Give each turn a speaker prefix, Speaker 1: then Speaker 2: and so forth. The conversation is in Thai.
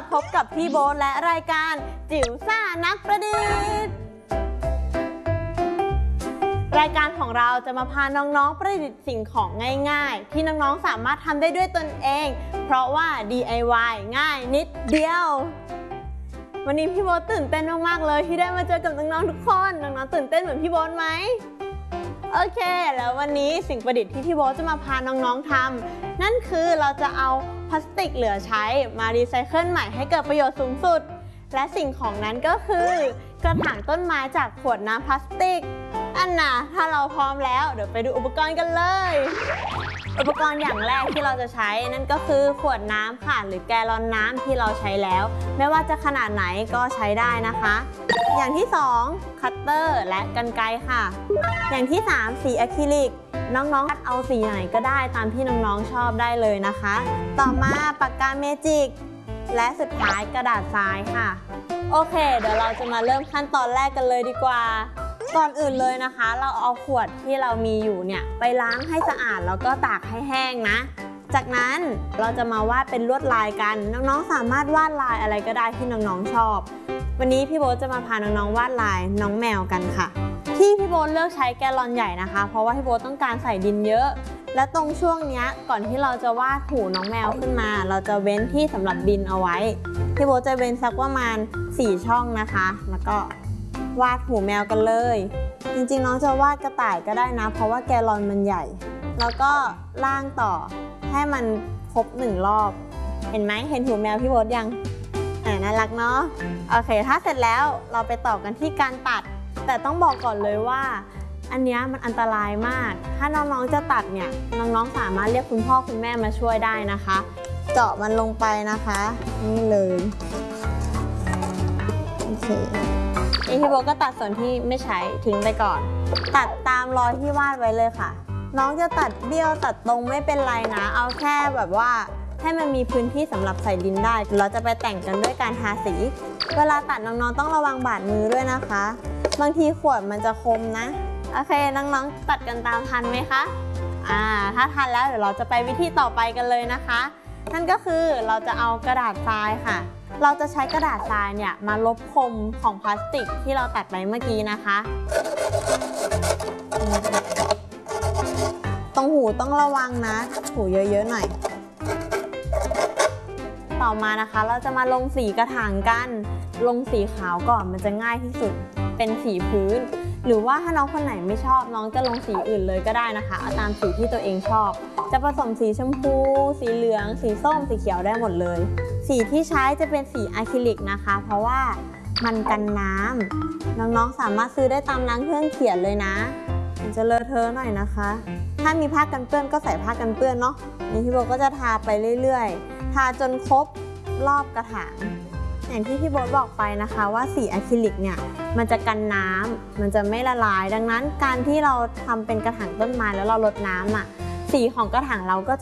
Speaker 1: พบกับพี่โบ๊ทและรายการจิ๋วซ่านักประดิษฐ์รายการของเราจะมาพาน้องๆประดิษฐ์สิ่งของง่ายๆที่น้องๆสามารถทำได้ด้วยตนเองเพราะว่า DIY ง่ายนิดเดียววันนี้พี่โบ๊ทตื่นเต้นมากๆเลยที่ได้มาเจอกับน้องๆทุกคนน้องๆตื่นเต้นเหมือนพี่โบ๊ทไหมโอเคแล้ววันนี้สิ่งประดิษฐ์ที่พี่โบ๊ทจะมาพาน้องๆทำนั่นคือเราจะเอาพลาสติกเหลือใช้มารีไซเคิลใหม่ให้เกิดประโยชน์สูงสุดและสิ่งของนั้นก็คือกระถางต้นไม้จากขวดน้ำพลาสติกอันน่ะถ้าเราพร้อมแล้วเดี๋ยวไปดูอุปกรณ์กันเลยอุปกรณ์อย่างแรกที่เราจะใช้นั่นก็คือขวดน้ำค่ะหรือแกลลอนน้ำที่เราใช้แล้วไม่ว่าจะขนาดไหนก็ใช้ได้นะคะอย่างที่2คัตเตอร์และกรรไกรค่ะอย่างที่3สีอะคริลิกน้องๆเอาสีไหนก็ได้ตามที่น้องๆชอบได้เลยนะคะต่อมาปากกาเมจิกและสุดท้ายกระดาษทรายค่ะโอเคเดี๋ยวเราจะมาเริ่มขั้นตอนแรกกันเลยดีกว่าก่อนอื่นเลยนะคะเราเอาขวดที่เรามีอยู่เนี่ยไปล้างให้สะอาดแล้วก็ตากให้แห้งนะจากนั้นเราจะมาวาดเป็นลวดลายกันน้องๆสามารถวาดลายอะไรก็ได้ที่น้องๆชอบวันนี้พี่โบ๊ทจะมาพาน้องๆวาดลายน้องแมวกันค่ะที่พี่โบ๊ทเลือกใช้แกลลอนใหญ่นะคะเพราะว่าพี่โบ๊ทต้องการใส่ดินเยอะและตรงช่วงนี้ก่อนที่เราจะวาดหูน้องแมวขึ้นมาเราจะเว้นที่สำหรับดินเอาไว้พี่โบ๊ทจะเว้นสักประมาณ4ช่องนะคะแล้วก็วาดหูแมวกันเลยจริงๆน้องจะวาดกระต่ายก็ได้นะเพราะว่าแกลลอนมันใหญ่แล้วก็ล่างต่อให้มันครบ1รอบเห็นไหมเห็นหูแมวพี่โบ๊ทยังน่ารักเนาะโอเคถ้าเสร็จแล้วเราไปต่อกันที่การตัดแต่ต้องบอกก่อนเลยว่าอันนี้มันอันตรายมากถ้าน้องๆจะตัดเนี่ยน้องๆสามารถเรียกคุณพ่อคุณแม่มาช่วยได้นะคะเจาะมันลงไปนะคะนี่เลยโอเคพี่โบก็ตัดส่วนที่ไม่ใช้ทิ้งไปก่อนตัดตามรอยที่วาดไว้เลยค่ะน้องจะตัดเบี้ยวตัดตรงไม่เป็นไรนะเอาแค่แบบว่าให้มันมีพื้นที่สำหรับใส่ดินได้เราจะไปแต่งกันด้วยการทาสีเวลาตัดน้องๆต้องระวังบาดมือด้วยนะคะบางทีขวดมันจะคมนะโอเคน้องๆตัดกันตามทันไหมคะถ้าทันแล้วเดี๋ยวเราจะไปวิธีต่อไปกันเลยนะคะนั่นก็คือเราจะเอากระดาษทรายค่ะเราจะใช้กระดาษทรายเนี่ยมาลบคมของพลาสติกที่เราตัดไปเมื่อกี้นะคะตรงหูต้องระวังนะหูเยอะๆหน่อยต่อมานะคะเราจะมาลงสีกระถางกันลงสีขาวก่อนมันจะง่ายที่สุดเป็นสีพื้นหรือว่าถ้าน้องคนไหนไม่ชอบน้องจะลงสีอื่นเลยก็ได้นะคะเอาตามสีที่ตัวเองชอบจะผสมสีชมพูสีเหลืองสีส้มสีเขียวได้หมดเลยสีที่ใช้จะเป็นสีอะคริลิกนะคะเพราะว่ามันกันน้ำน้องๆสามารถซื้อได้ตามร้านเครื่องเขียนเลยนะมันจะเลอะเทอะหน่อยนะคะถ้ามีผ้ากันเปื้อนก็ใส่ผ้ากันเปื้อนเนาะนี่พี่โบก็จะทาไปเรื่อยๆทาจนครบรอบกระถางอย่างที่พี่โบ๊ทบอกไปนะคะว่าสีอะคริลิกเนี่ยมันจะกันน้ำมันจะไม่ละลายดังนั้นการที่เราทำเป็นกระถางต้นไม้แล้วเรารดน้ำสีของกระถางเราก็